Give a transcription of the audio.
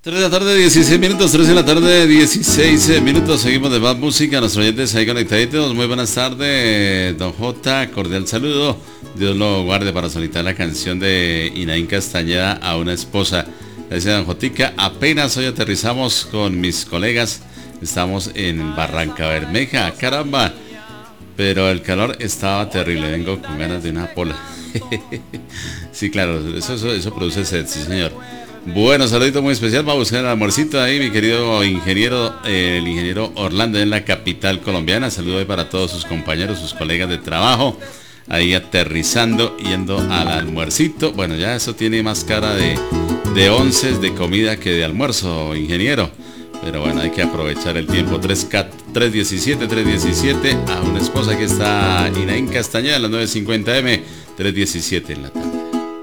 3 de la tarde, 16 minutos, 3 de la tarde, 16 minutos. Seguimos de más música. Nuestros oyentes ahí conectaditos. Muy buenas tardes, don J. Cordial saludo. Dios lo guarde para solicitar la canción de Inaín Castañeda a una esposa. Gracias, don Jotica. Apenas hoy aterrizamos con mis colegas. Estamos en Barranca Bermeja. Caramba. Pero el calor estaba terrible. Vengo con ganas de una pola. Sí, claro. Eso produce sed, sí, señor. Bueno, saludito muy especial. Va a buscar el almuercito ahí, mi querido ingeniero, el ingeniero Orlando en la capital colombiana. Saludo ahí para todos sus compañeros, sus colegas de trabajo. Ahí aterrizando, yendo al almuercito. Bueno, ya eso tiene más cara de onces de comida que de almuerzo, ingeniero. Pero bueno, hay que aprovechar el tiempo. 317 a una esposa que está Inaín Castañeda a las 9:50 m, 3:17 en la tarde.